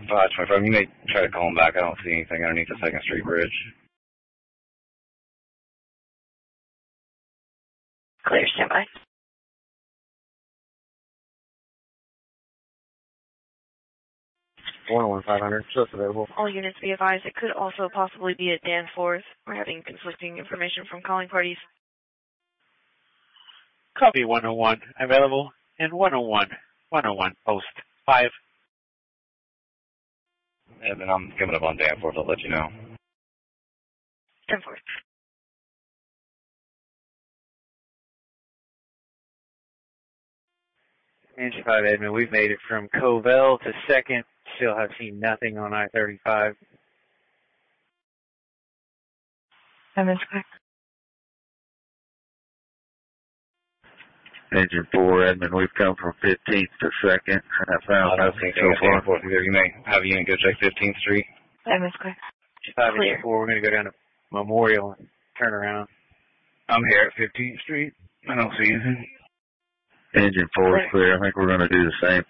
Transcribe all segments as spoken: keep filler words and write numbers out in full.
five twenty-five. You may try to call him back. I don't see anything underneath the Second Street Bridge. Clear, standby. one oh one five hundred, just available. All units be advised, it could also possibly be at Danforth. We're having conflicting information from calling parties. Copy one oh one, available, and one oh one, one oh one, post five. And then I'm coming up on Danforth, I'll let you know. Danforth. Engine five, Edmund, we've made it from Covell to second. Still have seen nothing on I thirty-five. Edmund Square. Engine four, Edmund, we've come from fifteenth to second. I found I nothing so so far. Danforth either. You may have a unit go check fifteenth Street. Edmund Square. five Clear. Engine four, we're going to go down to Memorial and turn around. I'm here at fifteenth Street. I don't see anything. Engine four is clear. I think we're going to do the same.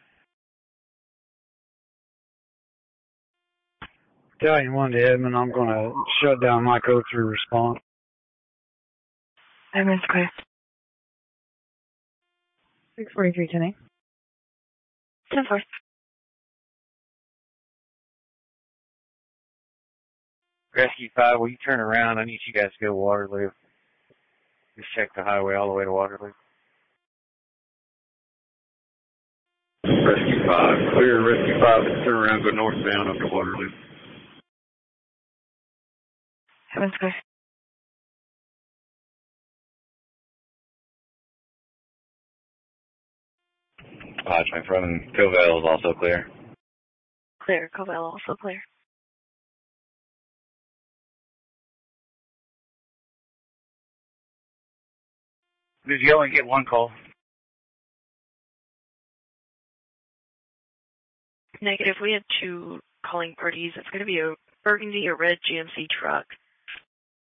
Stallion one to Edmund, I'm going to shut down my code through response. Edmund Square. six forty-three ten eight. Danforth. Rescue five, will you turn around? I need you guys to go to Waterloo. Just check the highway all the way to Waterloo. Rescue five, clear. Rescue five, turn around, go northbound up to Waterloo. Edmund Square. five twenty-five and Covell is also clear. Clear. Covell also clear. Did you only get one call? Negative. We had two calling parties. It's going to be a burgundy or red G M C truck.